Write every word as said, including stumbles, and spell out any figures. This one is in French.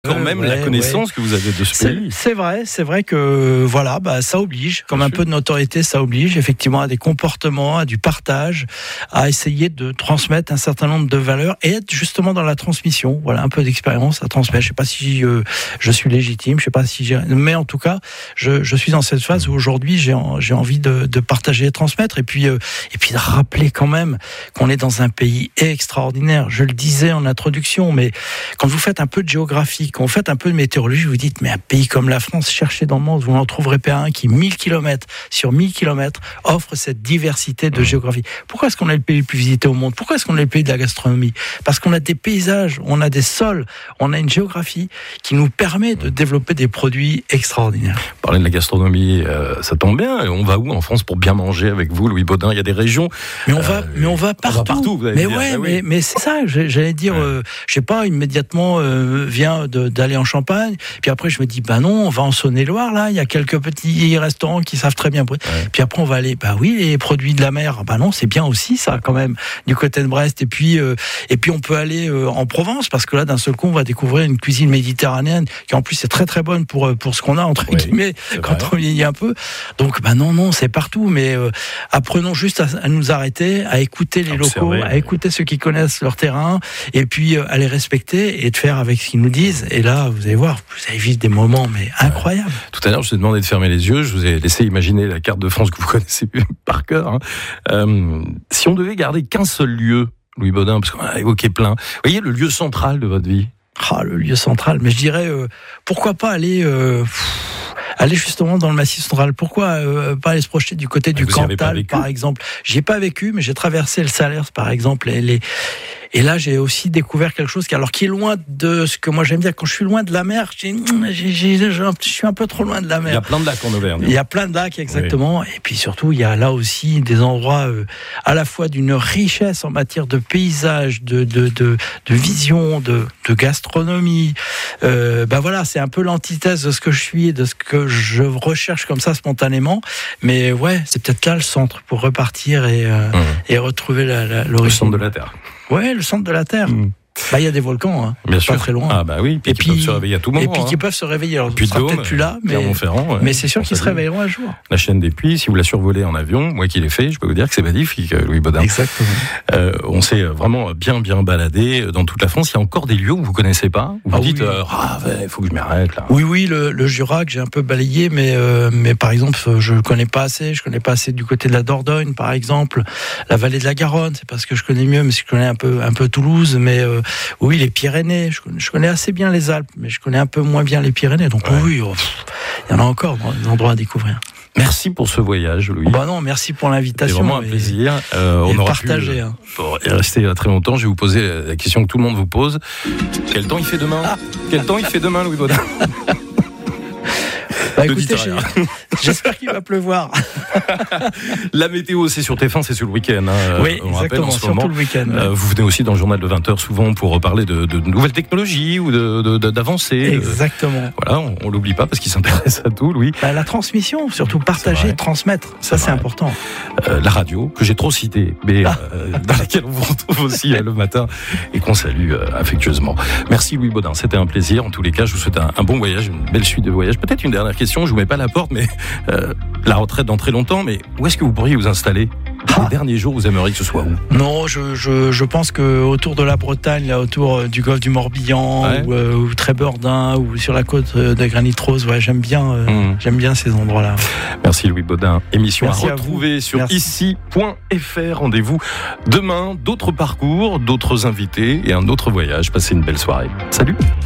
Quand même ouais, la connaissance ouais. que vous avez de ce pays. C'est, c'est vrai, c'est vrai que voilà, bah ça oblige, comme Bien un sûr. peu de notoriété, ça oblige effectivement à des comportements, à du partage, à essayer de transmettre un certain nombre de valeurs et être justement dans la transmission. Voilà, un peu d'expérience à transmettre. Je sais pas si euh, je suis légitime, je sais pas si j'ai, mais en tout cas, je, je suis dans cette phase où aujourd'hui j'ai, j'ai envie de, de partager et transmettre et puis euh, et puis de rappeler quand même qu'on est dans un pays extraordinaire. Je le disais en introduction, mais quand vous faites un peu de géographie, quand vous faites un peu de météorologie, vous dites, mais un pays comme la France, cherchez dans le monde, vous n'en trouverez pas un qui, mille kilomètres sur mille kilomètres, offre cette diversité de géographie. Pourquoi est-ce qu'on est le pays le plus visité au monde ? Pourquoi est-ce qu'on est le pays de la gastronomie ? Parce qu'on a des paysages, on a des sols, on a une géographie qui nous permet de développer des produits extraordinaires. Parler de la gastronomie, euh, ça tombe bien. On va où en France pour bien manger avec vous, Louis Baudin ? Il y a des régions. Mais on va, euh, mais on va partout. On va partout vous allez mais dire. Ouais, bah oui. mais, mais c'est ça, j'allais dire, ouais. euh, je sais pas, immédiatement, euh, vient de, d'aller en Champagne, puis après je me dis bah non, on va en Saône-et-Loire, là il y a quelques petits restaurants qui savent très bien, ouais. puis après on va aller, bah oui, les produits de la mer, bah non, c'est bien aussi ça quand même, du côté de Brest, et puis euh, et puis on peut aller euh, en Provence, parce que là d'un seul coup on va découvrir une cuisine méditerranéenne qui en plus est très très bonne pour, pour ce qu'on a entre oui, guillemets quand vrai. on vieillit un peu, donc bah non non c'est partout, mais euh, apprenons juste à, à nous arrêter, à écouter les Observer, locaux, à écouter ceux qui connaissent leur terrain, et puis euh, à les respecter et de faire avec ce qu'ils nous disent, et là vous allez voir, vous allez vivre des moments mais incroyables. Ouais. Tout à l'heure, je vous ai demandé de fermer les yeux, je vous ai laissé imaginer la carte de France que vous connaissez par cœur. Hein. Euh, si on devait garder qu'un seul lieu, Louis Baudin, parce qu'on a évoqué plein, vous voyez le lieu central de votre vie ? Ah, le lieu central, mais je dirais, euh, pourquoi pas aller... Euh, pff, aller justement dans le Massif central. Pourquoi euh, pas aller se projeter du côté du Cantal, par exemple ? J'y ai pas vécu, mais j'ai traversé le Salers, par exemple, et les... Et là, j'ai aussi découvert quelque chose qui, alors, qui est loin de ce que moi j'aime bien. Quand je suis loin de la mer, j'ai, j'ai, j'ai, je suis un peu trop loin de la mer. Il y a plein de lacs en Auvergne. Il y a plein de lacs, exactement. Oui. Et puis surtout, il y a là aussi des endroits euh, à la fois d'une richesse en matière de paysage, de, de, de, de vision, de, de gastronomie. Euh, ben voilà, c'est un peu l'antithèse de ce que je suis et de ce que je recherche comme ça spontanément. Mais ouais, c'est peut-être là le centre pour repartir et, euh, mmh. et retrouver la, la, l'origine. Le centre de la Terre. Ouais, le centre de la Terre. Mmh. Bah, il y a des volcans, hein, bien sûr, pas très loin. Ah bah oui, puis et qui puis, peuvent se réveiller à tout moment. Et puis hein. qui peuvent se réveiller. Alors, puis sera peut-être plus là, mais, ouais, mais c'est sûr qu'ils se réveilleront un jour. La chaîne des Puys, si vous la survolez en avion, moi qui l'ai fait, je peux vous dire que c'est magnifique, Louis Baudin. Exactement. Euh, on s'est vraiment bien bien baladé dans toute la France. Il y a encore des lieux où vous connaissez pas, où vous ah, dites, il oui. euh, ah, ouais, faut que je m'arrête là. Oui, oui, le, le Jura que j'ai un peu balayé, mais euh, mais par exemple, je connais pas assez. Je connais pas assez du côté de la Dordogne, par exemple, la vallée de la Garonne. C'est parce que je connais mieux, mais je connais un peu un peu Toulouse, mais euh, oui, les Pyrénées, je connais, je connais assez bien les Alpes, mais je connais un peu moins bien les Pyrénées. Donc ouais. oui, oh, il y en a encore des endroits à découvrir. Merci pour ce voyage, Louis. Oh bah non, merci pour l'invitation. C'est vraiment un plaisir. Euh, on aura partagé. pu hein. Pour rester très longtemps. Je vais vous poser la question que tout le monde vous pose. Quel temps il fait demain ah. Quel temps il fait demain, Louis Baudin? Bah, écoutez, j'espère qu'il va pleuvoir. La météo, c'est sur T F un, c'est sur le week-end. Hein, oui, on exactement, en ce surtout moment. le week-end. Ouais. Euh, vous venez aussi dans le journal de vingt heures souvent pour parler de, de nouvelles technologies ou de, de, de, d'avancées. Exactement. De, voilà, on, on l'oublie pas parce qu'il s'intéresse à tout, Louis. Bah, la transmission, surtout partager, transmettre, ça c'est, c'est important. Euh, la radio, que j'ai trop citée, mais euh, dans laquelle on vous retrouve aussi euh, le matin et qu'on salue euh, affectueusement. Merci Louis Baudin, c'était un plaisir. En tous les cas, je vous souhaite un, un bon voyage, une belle suite de voyages. Peut-être une dernière question, je vous mets pas à la porte, mais euh, la retraite dans très longtemps, mais où est-ce que vous pourriez vous installer ? Ah. Les derniers jours, vous aimeriez que ce soit où ? Non, je, je, je pense que autour de la Bretagne, là, autour du golfe du Morbihan, ouais. ou, euh, ou Trébordin, ou sur la côte de Granit Rose, ouais, j'aime bien, euh, mmh. j'aime bien ces endroits-là. Merci Louis Baudin. Émission Merci à retrouver à sur Merci. ici point f r. Rendez-vous demain, d'autres parcours, d'autres invités et un autre voyage. Passez une belle soirée. Salut.